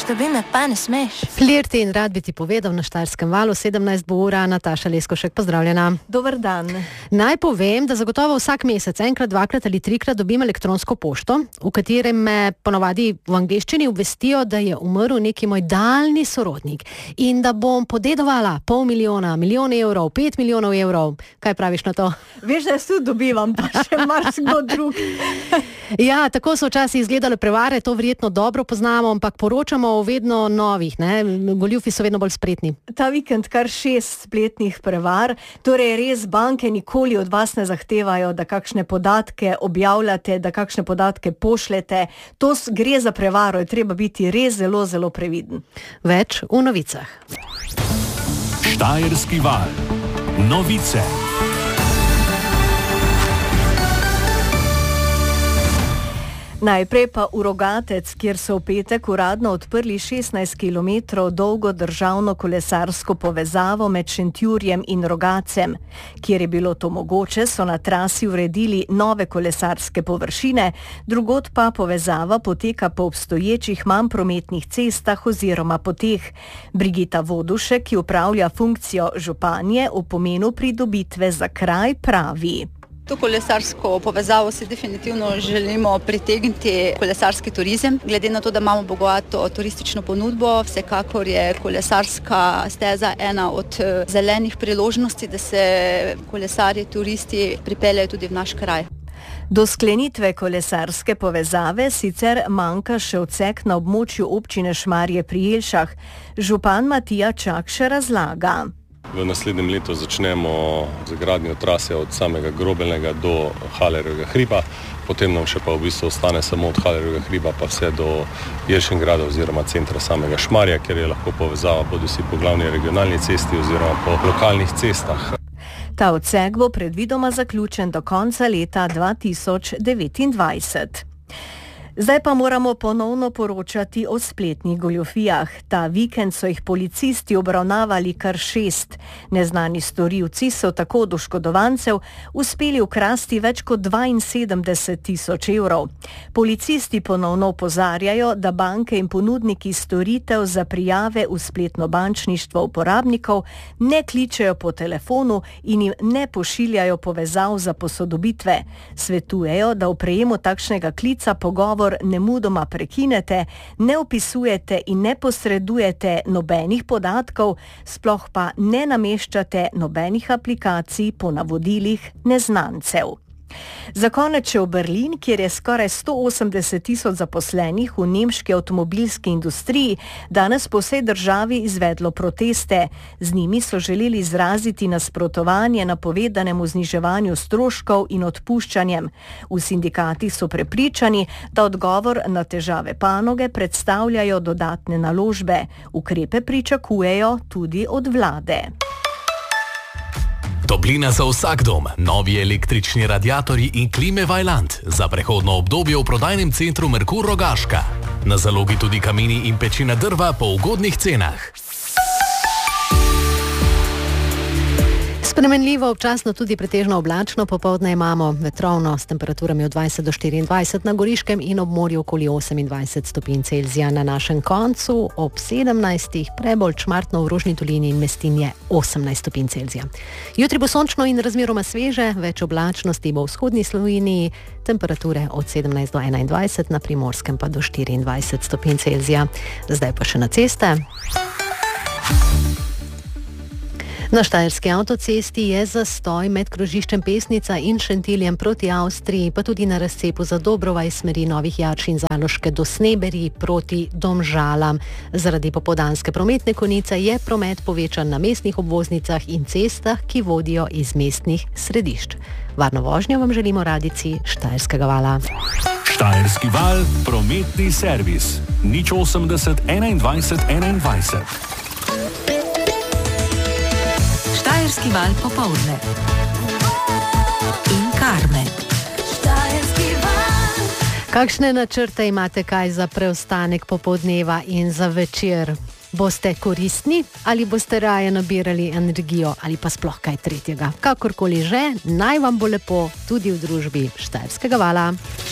Štobi me pa ne smeš. Flirti in rad bi ti povedal na Štajerskem valu, 17 bo ura, Nataša Leskošek, pozdravljena. Dober dan. Naj povem, da zagotovo vsak mesec, enkrat, dvakrat ali trikrat dobim elektronsko pošto, v katerem me ponovadi v angleščini obvestijo, da je umrl neki moj daljni sorodnik in da bom podedovala $500,000, milijon evrov, 5 milijonov evrov. Kaj praviš na to? Veš, da jaz tudi dobivam, pa še marsikdo drug. Ja, tako so včasih izgledale prevare, to verjetno dobro poznamo, ampak poročamo o vedno novih, ne? Goljufi so vedno bolj spretni. Ta vikend kar 6 spletnih prevar, torej res banke nikoli od vas ne zahtevajo, da kakšne podatke objavljate, da kakšne podatke pošljete. To gre za prevaro, je treba biti res zelo, zelo previden. Več v novicah. Štajerski val. Novice. Najprej pa v Rogatec, kjer so v petek uradno odprli 16 km dolgo državno kolesarsko povezavo med Šentjurjem in Rogatcem. Kjer je bilo to mogoče, so na trasi uredili nove kolesarske površine, drugod pa povezava poteka po obstoječih manj prometnih cestah oziroma poteh. Brigita Vodušek, ki upravlja funkcijo županje, o pomenu pridobitve za kraj pravi. To kolesarsko povezavo si definitivno želimo pritegniti kolesarski turizem. Glede na to, da imamo bogato turistično ponudbo, vsekakor je kolesarska steza ena od zelenih priložnosti, da se kolesarji, turisti pripeljejo tudi v naš kraj. Do sklenitve kolesarske povezave sicer manjka še odsek na območju občine Šmarje pri Jelšah. Župan Matija Čak še razlaga. V naslednjem letu začnemo z gradnjo trase od samega Grobelnega do Halerjevega hriba, potem nam še pa v bistvu ostane samo od Halerjevega hriba pa vse do Jelšingrada oziroma centra samega Šmarja, kjer je lahko povezava bodisi po glavni regionalni cesti oziroma po lokalnih cestah. Ta odsek bo predvidoma zaključen do konca leta 2029. Zdaj pa moramo ponovno poročati o spletnih goljufijah. Ta vikend so jih policisti obravnavali kar 6. Neznani storilci so tako od oškodovancev uspeli ukrasti več kot 72,000 evrov. Policisti ponovno opozarjajo, da banke in ponudniki storitev za prijave v spletno bančništvo uporabnikov ne kličejo po telefonu in jim ne pošiljajo povezav za posodobitve. Svetujejo, da v prejemu takšnega klica pogovor nemudoma prekinete, ne opisujete in ne posredujete nobenih podatkov, sploh pa ne nameščate nobenih aplikacij po navodilih neznancev. Za konec še v Berlin, kjer je skoraj 180,000 zaposlenih v nemški avtomobilski industriji danes po vsej državi izvedlo proteste. Z njimi so želeli izraziti nasprotovanje napovedanemu zniževanju stroškov in odpuščanjem. V sindikatih so prepričani, da odgovor na težave panoge predstavljajo dodatne naložbe. Ukrepe pričakujejo tudi od vlade. Toplina za vsak dom, novi električni radiatorji in klime Vaillant za prehodno obdobje v prodajnem centru Merkur Rogaška. Na zalogi tudi kamini in pečina drva po ugodnih cenah. Spremenljivo, občasno tudi pretežno oblačno, popoldne imamo vetrovno s temperaturami od 20 do 24 na Goriškem in ob morju okoli 28 stopinj Celzija. Na našem koncu ob 17, prebolj čmartno v Rožni dolini in Mestinje 18 stopinj Celzija. Jutri bo sončno in razmeroma sveže, več oblačnosti bo v vzhodni Sloveniji, temperature od 17 do 21, na Primorskem pa do 24 stopinj Celzija. Zdaj pa še na ceste. Na štajerski avtocesti je zastoj med krožiščem Pesnica in Šentiljem proti Avstriji, pa tudi na razcepu za Dobrovaj smeri Novih Jarč in Zaloške do Sneberij proti Domžalam. Zaradi popoldanske prometne konice je promet povečan na mestnih obvoznicah in cestah, ki vodijo iz mestnih središč. Varno vožnjo vam želimo radijci Štajerskega vala. Štajerski val, prometni servis. 080 21 21. Štajerski val popoldne. In Karmen. Kakšne načrte imate kaj za preostanek popoldneva in za večer? Boste koristni ali boste raje nabirali energijo ali pa sploh kaj tretjega? Kakorkoli že, naj vam bo lepo tudi v družbi Štajerskega vala.